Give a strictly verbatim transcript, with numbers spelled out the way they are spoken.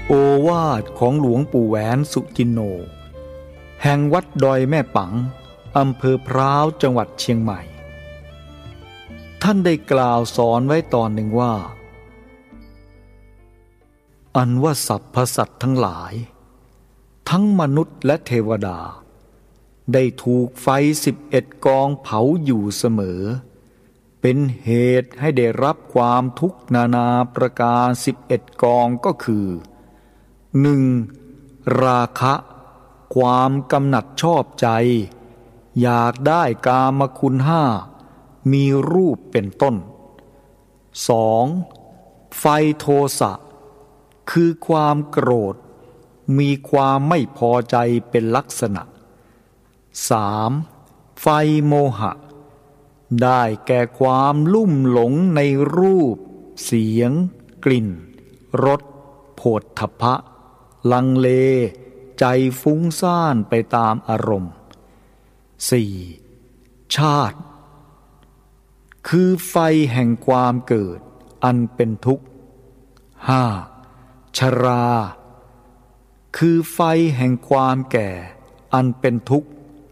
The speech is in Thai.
โอวาทของหลวงปู่แหวนสุจินโนแห่งวัดดอยแม่ปังอำเภอพร้าวจังหวัดเชียงใหม่ท่านได้กล่าวสอนไว้ตอนหนึ่งว่าอันว่าสรรพสัตว์ทั้งหลายทั้งมนุษย์และเทวดาได้ถูกไฟสิบเอ็ดกองเผาอยู่เสมอเป็นเหตุให้ได้รับความทุกข์นานาประการสิบเอ็ดกองก็คือหนึ่งราคะความกำหนัดชอบใจอยากได้กามคุณห้ามีรูปเป็นต้นสองไฟโทสะคือความโกรธมีความไม่พอใจเป็นลักษณะสามไฟโมหะได้แก่ความลุ่มหลงในรูปเสียงกลิ่นรสโผฏฐัพพะลังเลใจฟุ้งซ่านไปตามอารมณ์สี่ชาติคือไฟแห่งความเกิดอันเป็นทุกข์ห้าชราคือไฟแห่งความแก่อันเป็นทุกข์